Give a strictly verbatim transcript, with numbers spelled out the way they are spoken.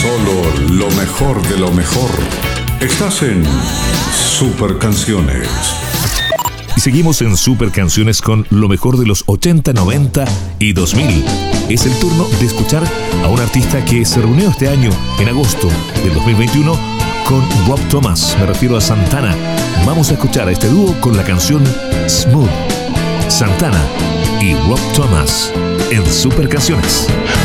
Solo lo mejor de lo mejor. Estás en Super Canciones. Y seguimos en Super Canciones con lo mejor de los ochenta, noventa y dos mil. Es el turno de escuchar a un artista que se reunió este año, en agosto del dos mil veintiuno, con Rob Thomas. Me refiero a Santana. Vamos a escuchar a este dúo con la canción Smooth. Santana y Rob Thomas en Super Canciones.